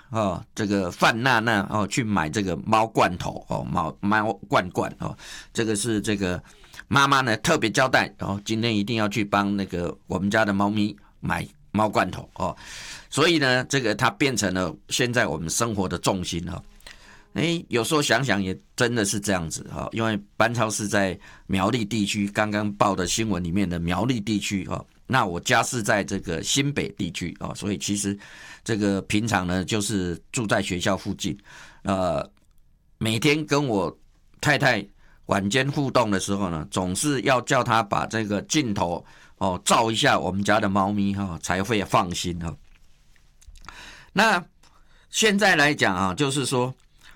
这个范娜娜去买这个猫罐头猫罐罐这个是这个妈妈呢特别交代今天一定要去帮那个我们家的猫咪买猫罐头所以呢这个它变成了现在我们生活的重心有时候想想也真的是这样子因为班超是在苗栗地区，刚刚报的新闻里面的苗栗地区那我家是在这个新北地区所以其实这个平常呢就是住在学校附近，每天跟我太太晚间互动的时候呢，总是要叫她把这个镜头照一下我们家的猫咪才会放心那现在来讲就是说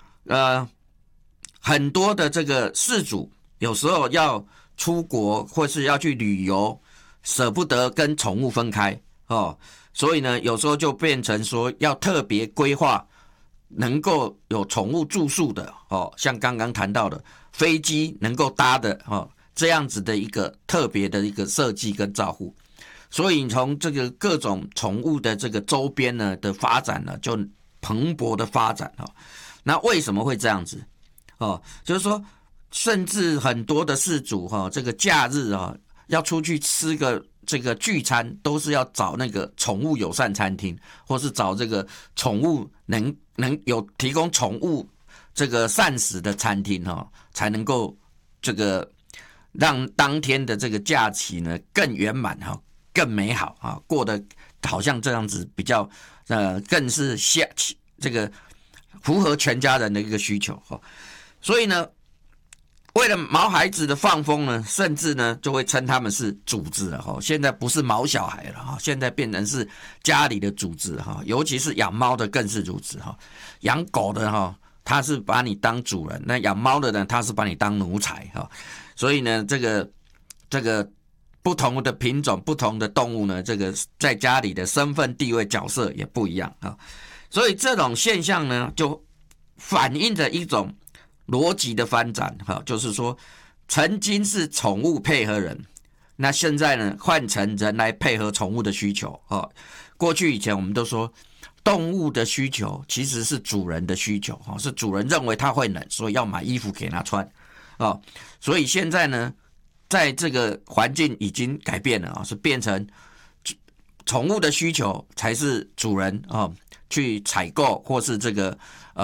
很多的这个饲主有时候要出国或是要去旅游，舍不得跟宠物分开所以呢有时候就变成说要特别规划能够有宠物住宿的像刚刚谈到的飞机能够搭的这样子的一个特别的一个设计跟照顾。所以从这个各种宠物的这个周边呢的发展呢就蓬勃的发展那为什么会这样子就是说甚至很多的饲主这个假日要出去吃个这个聚餐，都是要找那个宠物友善餐厅，或是找这个宠物能有提供宠物这个膳食的餐厅才能够这个让当天的这个假期呢更圆满更美好过得好像这样子比较更是这个符合全家人的一个需求所以呢为了毛孩子的放风呢，甚至呢就会称他们是主子了现在不是毛小孩了现在变成是家里的主子尤其是养猫的更是如此养狗的他是把你当主人，那养猫的呢他是把你当奴才所以呢这个不同的品种不同的动物呢，这个在家里的身份地位角色也不一样所以这种现象呢就反映着一种逻辑的发展就是说曾经是宠物配合人，那现在呢换成人来配合宠物的需求过去以前我们都说动物的需求其实是主人的需求是主人认为它会冷，所以要买衣服给它穿所以现在呢在这个环境已经改变了是变成宠物的需求才是主人去采购或是这个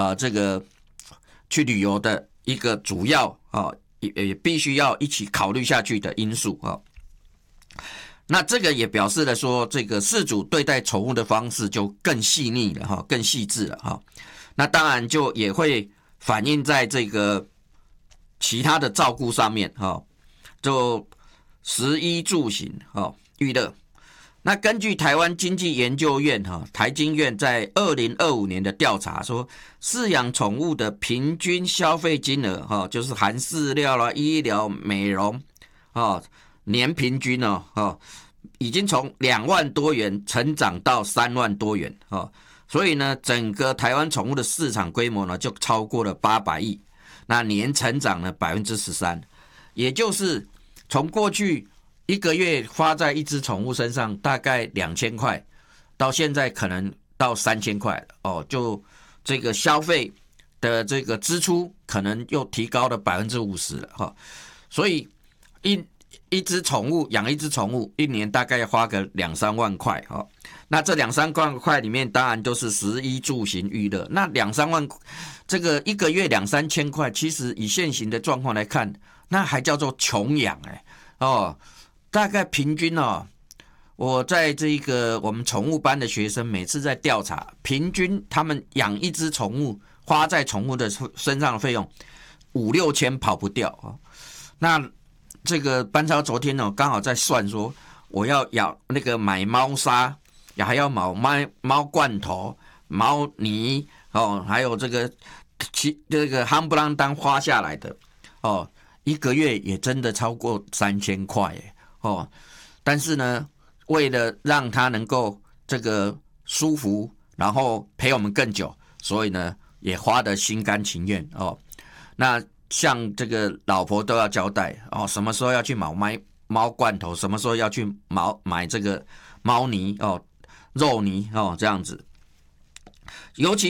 去旅游的一个主要也必须要一起考虑下去的因素那这个也表示了说这个饲主对待宠物的方式就更细腻了更细致了那当然就也会反映在这个其他的照顾上面就食衣住行娱乐。那根据台湾经济研究院台经院在2025年的调查说，饲养宠物的平均消费金额就是含饲料啦、医疗、美容年平均已经从2万多元成长到3万多元所以呢整个台湾宠物的市场规模呢就超过了800亿，那年成长呢 13%， 也就是从过去一个月花在一只宠物身上大概2000块，到现在可能到3000块就这个消费的这个支出可能又提高了 50% 了所以一只宠物养一只宠物一年大概要花个2-3万块那这2-3万块里面当然都是食衣住行娱乐，那2-3万这个一个月2-3千块，其实以现行的状况来看，那还叫做穷养大概平均我在这个我们宠物班的学生每次在调查，平均他们养一只宠物花在宠物的身上的费用5-6千跑不掉那这个班超昨天刚好在算说，我要养那个买猫砂，还要买猫罐头、猫泥还有这个夯不啷当花下来的一个月也真的超过3000块但是呢为了让它能够这个舒服，然后陪我们更久，所以呢也花得心甘情愿那像这个老婆都要交代什么时候要去买猫罐头，什么时候要去买这个猫泥肉泥这样子，尤其